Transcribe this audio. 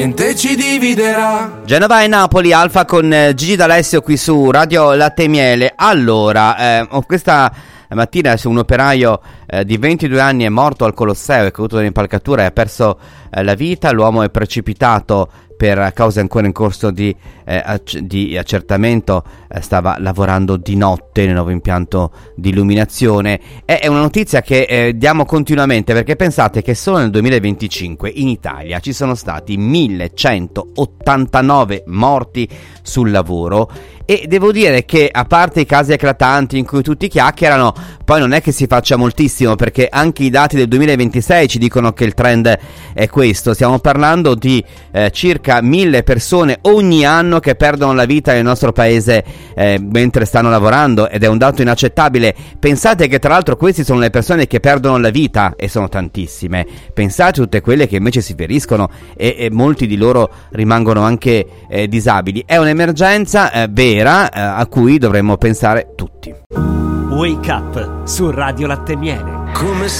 niente ci dividerà. Genova e Napoli, Alfa con Gigi D'Alessio qui su Radio Latte e Miele. Allora, questa mattina un operaio di 22 anni è morto al Colosseo, è caduto dall'impalcatura e ha perso la vita. L'uomo è precipitato per cause ancora in corso di accertamento, stava lavorando di notte nel nuovo impianto di illuminazione. È una notizia che diamo continuamente, perché pensate che solo nel 2025 in Italia ci sono stati 1189 morti sul lavoro. E devo dire che, a parte i casi eclatanti in cui tutti chiacchierano, poi non è che si faccia moltissimo, perché anche i dati del 2026 ci dicono che il trend è questo. Stiamo parlando di circa 1000 persone ogni anno che perdono la vita nel nostro paese mentre stanno lavorando, ed è un dato inaccettabile. Pensate che tra l'altro queste sono le persone che perdono la vita, e sono tantissime. Pensate a tutte quelle che invece si feriscono e molti di loro rimangono anche disabili. È un'emergenza vera a cui dovremmo pensare tutti. Wake Up su Radio Latte e Miele. Come